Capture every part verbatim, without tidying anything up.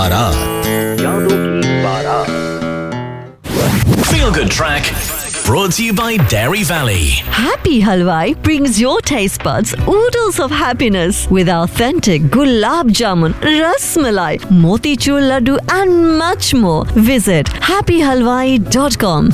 यादों की बारात। Feel Good Track brought to you by Dairy Valley. Happy Halwai brings your taste buds oodles of happiness with authentic gulab jamun, ras malai, motichur laddu and much more. Visit happy halwai dot com.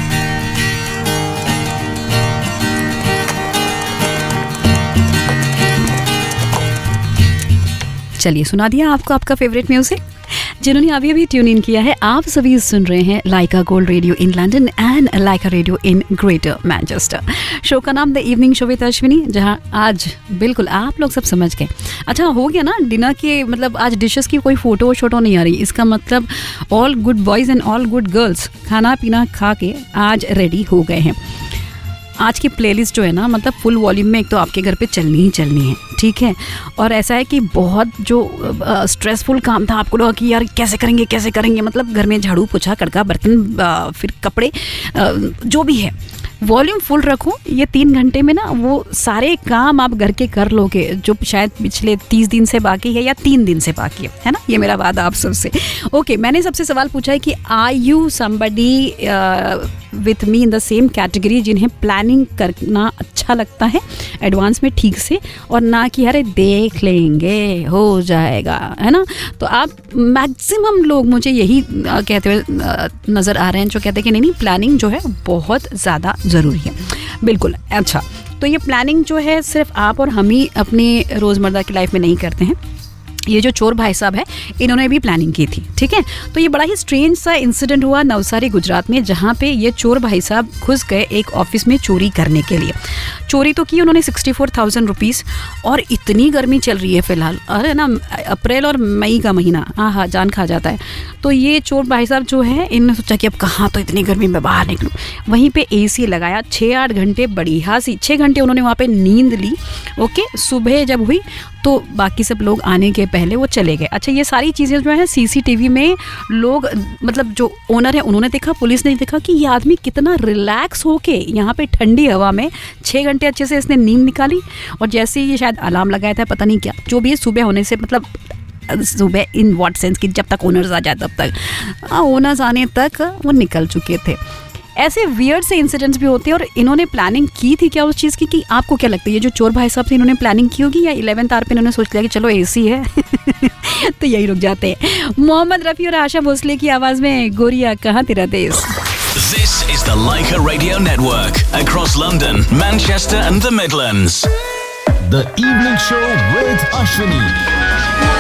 चलिए सुना दिया आपको आपका favourite music. जिन्होंने अभी अभी tune in किया है, आप सभी सुन रहे हैं लाइका gold radio in London and Lyca radio in greater Manchester. Show का नाम the evening show with Ashwini, जहां आज बिल्कुल आप लोग सब समझ गए। अच्छा हो गया ना डिनर के, मतलब आज डिशेस की कोई फोटो शोटो नहीं आ रही, इसका मतलब all good boys and all good girls खाना पीना खा के आज रेडी हो गए हैं। आज की प्लेलिस्ट जो है ना, मतलब फुल वॉल्यूम में एक तो आपके घर पे चलनी ही चलनी है, ठीक है। और ऐसा है कि बहुत जो स्ट्रेसफुल काम था, आपको लगा कि यार कैसे करेंगे कैसे करेंगे, मतलब घर में झाड़ू पोछा कड़का बर्तन आ, फिर कपड़े आ, जो भी है, वॉल्यूम फुल रखो। ये तीन घंटे में ना वो सारे काम आप घर के कर लोगे जो शायद पिछले तीस दिन से बाकी है या तीन दिन से बाकी है, है ना। ये मेरा वादा आप सबसे। ओके, मैंने सबसे सवाल पूछा है कि are you somebody with me in the same category जिन्हें प्लानिंग करना अच्छा लगता है एडवांस में ठीक से, और ना कि अरे देख लेंगे हो जाएगा, है ना। तो आप मैक्सिमम लोग मुझे यही uh, कहते हुए uh, नज़र आ रहे हैं जो कहते हैं कि नहीं नहीं प्लानिंग जो है बहुत ज़्यादा ज़रूरी है। बिल्कुल। अच्छा, तो ये प्लानिंग जो है सिर्फ आप और हम ही अपनी रोज़मर्रा की लाइफ में नहीं करते हैं, ये जो चोर भाई साहब है इन्होंने भी प्लानिंग की थी, ठीक है। तो ये बड़ा ही स्ट्रेंज सा इंसिडेंट हुआ नवसारी गुजरात में, जहाँ पे ये चोर भाई साहब घुस गए एक ऑफिस में चोरी करने के लिए। चोरी तो की उन्होंने सिक्सटी फोर थाउजेंड रुपीज़, और इतनी गर्मी चल रही है फ़िलहाल, अरे ना अप्रैल और मई का महीना, हाँ हाँ जान खा जाता है। तो ये चोर भाई साहब जो है इन्होंने सोचा कि अब कहाँ तो इतनी गर्मी में बाहर निकलूँ, वहीं पे एसी लगाया, छः आठ घंटे बढ़िया सी छः घंटे उन्होंने वहाँ पे नींद ली। ओके, सुबह जब हुई तो बाकी सब लोग आने के पहले वो चले गए। अच्छा, ये सारी चीज़ें जो है सीसीटीवी में लोग, मतलब जो ओनर है उन्होंने देखा, पुलिस ने देखा कि ये आदमी कितना रिलैक्स होके यहाँ पे ठंडी हवा में छः घंटे अच्छे से इसने नींद निकाली। और जैसे ही ये शायद अलार्म लगाया था, पता नहीं क्या जो भी है, सुबह होने से, मतलब सुबह इन व्हाट सेंस कि जब तक ओनर्स आ जाए तब तक, ओनर्स आने तक वो निकल चुके थे। ऐसे वियर्ड से इंसिडेंट्स भी होते हैं, और इन्होंने प्लानिंग की थी क्या उस चीज़ की, कि आपको क्या लगता है ये जो चोर भाई साहब थे इन्होंने प्लानिंग की होगी, या इलेवेंथ आवर पे इन्होंने सोच लिया कि चलो एसी है तो यही रुक जाते हैं। मोहम्मद रफ़ी और आशा भोसले की आवाज़ में गोरिया कहाँ तेरा देश। This is the Laika Radio Network across London, Manchester and the Midlands. The Evening Show with Ashwini.